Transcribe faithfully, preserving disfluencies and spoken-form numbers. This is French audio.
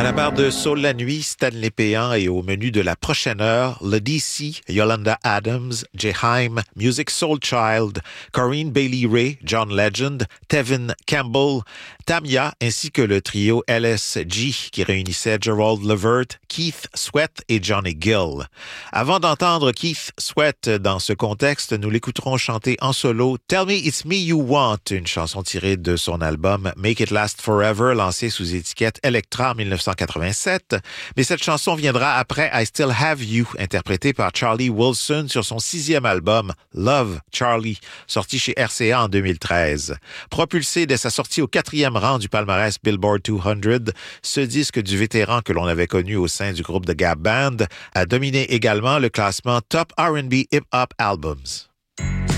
À la barre de Saul la nuit, Stanley Péan et au menu de la prochaine heure, le D C, Yolanda Adams, Jay Haim, Music Soul Child, Corinne Bailey Ray, John Legend, Tevin Campbell, Tamia ainsi que le trio L S G qui réunissait Gerald Levert, Keith Sweat et Johnny Gill. Avant d'entendre Keith Sweat dans ce contexte, nous l'écouterons chanter en solo Tell Me It's Me You Want, une chanson tirée de son album Make It Last Forever, lancé sous étiquette Elektra en dix-neuf cent quatre-vingt-sept. Mais cette chanson viendra après I Still Have You, interprétée par Charlie Wilson sur son sixième album Love Charlie, sorti chez R C A en deux mille treize. Propulsé dès sa sortie au quatrième rang du palmarès Billboard deux cents, ce disque du vétéran que l'on avait connu au sein du groupe The Gap Band a dominé également le classement Top R and B Hip Hop Albums.